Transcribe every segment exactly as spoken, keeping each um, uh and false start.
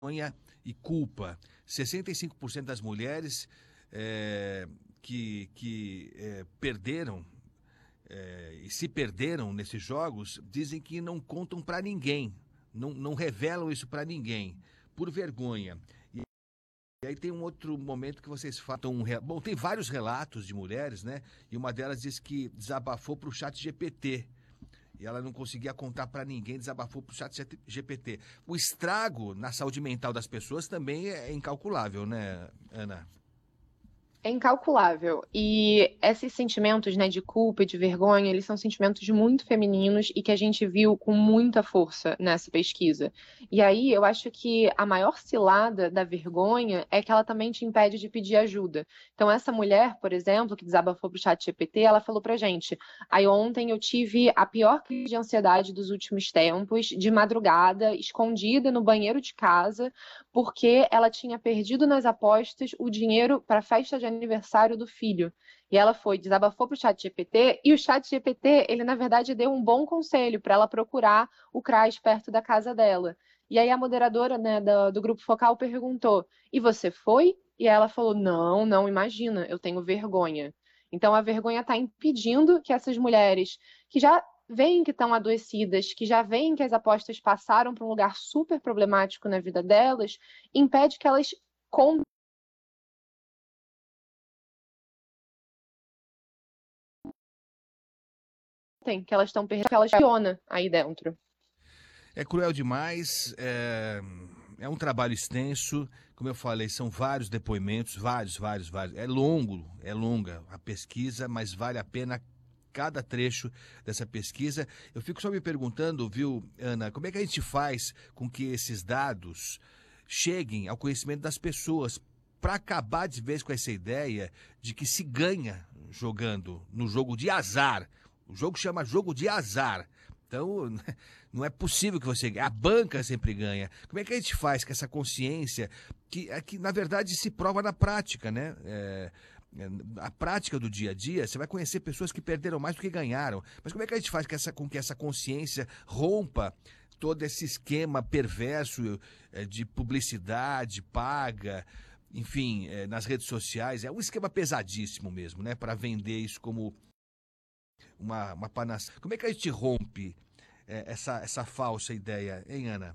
vergonha e culpa. sessenta e cinco por cento das mulheres é, que, que é, perderam é, e se perderam nesses jogos dizem que não contam para ninguém, não, não revelam isso para ninguém, por vergonha. E, e aí tem um outro momento que vocês falam. Um, bom, tem vários relatos de mulheres, né? E uma delas diz que desabafou para o chat G P T. E ela não conseguia contar para ninguém, desabafou para o chat G P T. O estrago na saúde mental das pessoas também é incalculável, né, Ana? É incalculável. E esses sentimentos, né, de culpa e de vergonha, eles são sentimentos muito femininos e que a gente viu com muita força nessa pesquisa. E aí eu acho que a maior cilada da vergonha é que ela também te impede de pedir ajuda. Então essa mulher, por exemplo, que desabafou pro chat G P T, ela falou pra gente: aí ontem eu tive a pior crise de ansiedade dos últimos tempos, de madrugada, escondida no banheiro de casa, porque ela tinha perdido nas apostas o dinheiro para a festa de aniversário do filho. E ela foi, desabafou para o chat G P T, e o chat G P T, ele na verdade deu um bom conselho para ela procurar o CRAS perto da casa dela. E aí a moderadora, né, do, do grupo focal perguntou: e você foi? E ela falou: não, não, imagina, eu tenho vergonha. Então a vergonha está impedindo que essas mulheres que já veem que estão adoecidas, que já veem que as apostas passaram para um lugar super problemático na vida delas, impede que elas contem que elas estão perdendo, que elas funcionam aí dentro. É cruel demais, é, é um trabalho extenso, como eu falei, são vários depoimentos, vários, vários, vários. É longo, é longa a pesquisa, mas vale a pena cada trecho dessa pesquisa. Eu fico só me perguntando, viu, Ana, como é que a gente faz com que esses dados cheguem ao conhecimento das pessoas para acabar de vez com essa ideia de que se ganha jogando no jogo de azar. O jogo chama jogo de azar. Então, não é possível que você ganhe. A banca sempre ganha. Como é que a gente faz com essa consciência que, que na verdade, se prova na prática, né? É, a prática do dia a dia, você vai conhecer pessoas que perderam mais do que ganharam. Mas como é que a gente faz com, essa, com que essa consciência rompa todo esse esquema perverso é, de publicidade paga, enfim, é, nas redes sociais? É um esquema pesadíssimo mesmo, né? Para vender isso como uma, uma panaceia. Como é que a gente rompe é, essa, essa falsa ideia, hein, Ana?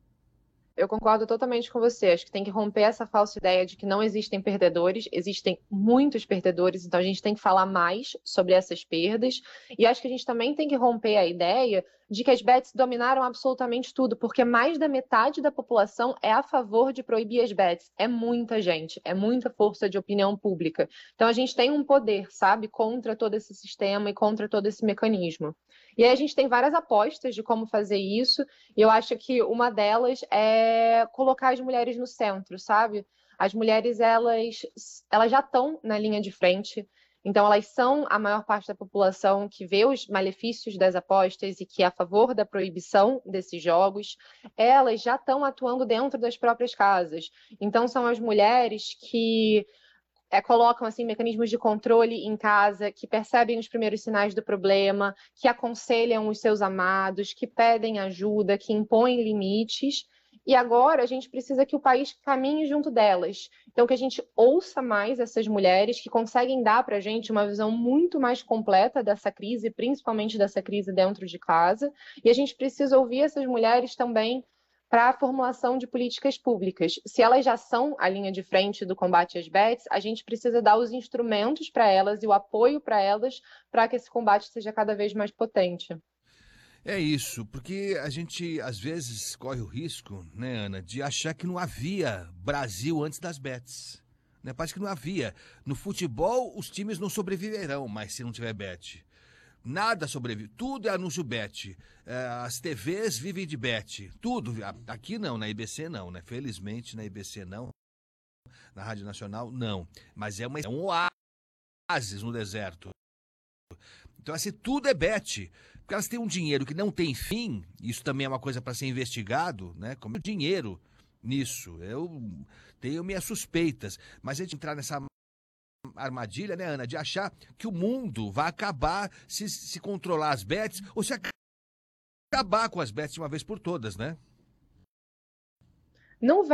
Eu concordo totalmente com você. Acho que tem que romper essa falsa ideia de que não existem perdedores. Existem muitos perdedores, então a gente tem que falar mais sobre essas perdas. E acho que a gente também tem que romper a ideia de que as bets dominaram absolutamente tudo, porque mais da metade da população é a favor de proibir as bets. É muita gente, é muita força de opinião pública. Então a gente tem um poder, sabe, contra todo esse sistema e contra todo esse mecanismo. E aí a gente tem várias apostas de como fazer isso, e eu acho que uma delas é colocar as mulheres no centro, sabe? As mulheres, elas, elas já estão na linha de frente, então elas são a maior parte da população que vê os malefícios das apostas e que é a favor da proibição desses jogos. Elas já estão atuando dentro das próprias casas. Então são as mulheres que É, colocam assim mecanismos de controle em casa, que percebem os primeiros sinais do problema, que aconselham os seus amados, que pedem ajuda, que impõem limites. E agora a gente precisa que o país caminhe junto delas. Então que a gente ouça mais essas mulheres que conseguem dar para a gente uma visão muito mais completa dessa crise, principalmente dessa crise dentro de casa. E a gente precisa ouvir essas mulheres também para a formulação de políticas públicas. Se elas já são a linha de frente do combate às bets, a gente precisa dar os instrumentos para elas e o apoio para elas para que esse combate seja cada vez mais potente. É isso, porque a gente às vezes corre o risco, né, Ana, de achar que não havia Brasil antes das bets. Né? Parece que não havia. No futebol, os times não sobreviverão, mas se não tiver bet. Nada sobrevive, tudo é anúncio bet. É, as T Vs vivem de bet, tudo. Aqui não, na I B C não, né? Felizmente na I B C não, na Rádio Nacional não. Mas é, uma, é um oásis no deserto. Então assim, tudo é bet. Porque elas têm um dinheiro que não tem fim, isso também é uma coisa para ser investigado, né? Como é o dinheiro nisso. Eu tenho minhas suspeitas, mas a gente entrar nessa armadilha, né, Ana, de achar que o mundo vai acabar se, se controlar as bets ou se acabar com as bets de uma vez por todas, né? Não vai